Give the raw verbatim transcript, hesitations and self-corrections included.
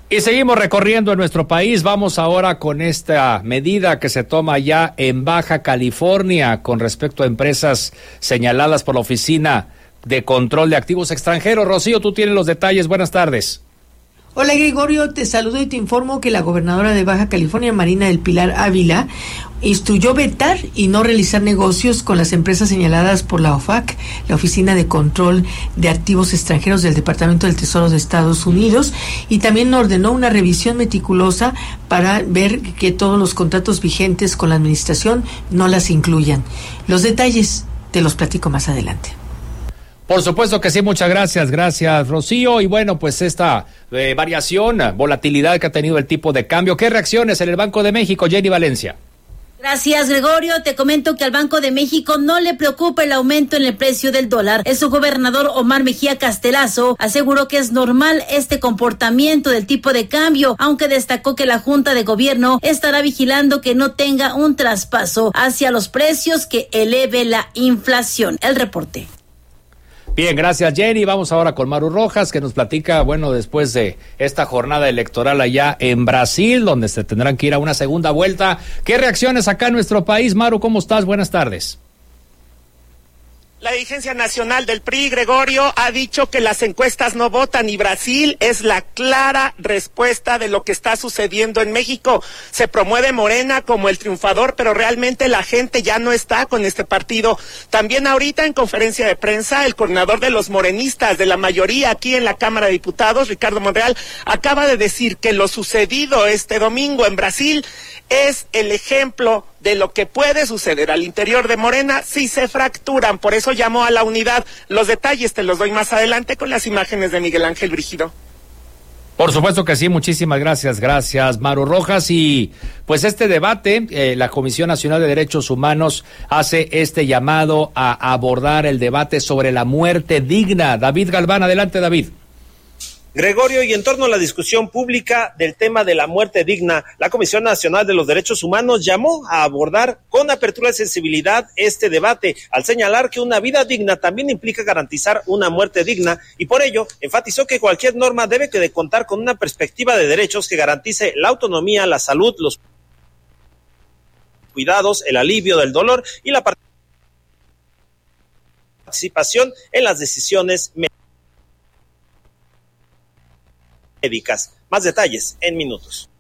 Y seguimos recorriendo en nuestro país. Vamos ahora con esta medida que se toma ya en Baja California con respecto a empresas señaladas por la Oficina de Control de Activos Extranjeros. Rocío, tú tienes los detalles. Buenas tardes. Hola Gregorio, te saludo y te informo que la gobernadora de Baja California, Marina del Pilar Ávila, instruyó vetar y no realizar negocios con las empresas señaladas por la O F A C, la Oficina de Control de Activos Extranjeros del Departamento del Tesoro de Estados Unidos, y también ordenó una revisión meticulosa para ver que todos los contratos vigentes con la administración no las incluyan. Los detalles te los platico más adelante. Por supuesto que sí, muchas gracias, gracias Rocío. Y bueno, pues esta eh, variación, volatilidad que ha tenido el tipo de cambio. ¿Qué reacciones en el Banco de México, Jenny Valencia? Gracias, Gregorio. Te comento que al Banco de México no le preocupa el aumento en el precio del dólar. El subgobernador Omar Mejía Castelazo aseguró que es normal este comportamiento del tipo de cambio, aunque destacó que la Junta de Gobierno estará vigilando que no tenga un traspaso hacia los precios que eleve la inflación. El reporte. Bien, gracias Jenny. Vamos ahora con Maru Rojas, que nos platica, bueno, después de esta jornada electoral allá en Brasil, donde se tendrán que ir a una segunda vuelta. ¿Qué reacciones acá en nuestro país? Maru, ¿cómo estás? Buenas tardes. La dirigencia nacional del P R I, Gregorio, ha dicho que las encuestas no votan y Brasil es la clara respuesta de lo que está sucediendo en México. Se promueve Morena como el triunfador, pero realmente la gente ya no está con este partido. También ahorita en conferencia de prensa, el coordinador de los morenistas de la mayoría aquí en la Cámara de Diputados, Ricardo Monreal, acaba de decir que lo sucedido este domingo en Brasil es el ejemplo de lo que puede suceder al interior de Morena si se fracturan. Por eso llamó a la unidad. Los detalles te los doy más adelante con las imágenes de Miguel Ángel Brígido. Por supuesto que sí, muchísimas gracias, gracias Maru Rojas. Y pues este debate, eh, la Comisión Nacional de Derechos Humanos hace este llamado a abordar el debate sobre la muerte digna. David Galván, adelante David. Gregorio, y en torno a la discusión pública del tema de la muerte digna, la Comisión Nacional de los Derechos Humanos llamó a abordar con apertura y sensibilidad este debate, al señalar que una vida digna también implica garantizar una muerte digna, y por ello enfatizó que cualquier norma debe de contar con una perspectiva de derechos que garantice la autonomía, la salud, los cuidados, el alivio del dolor y la participación en las decisiones médicas. Más detalles en minutos.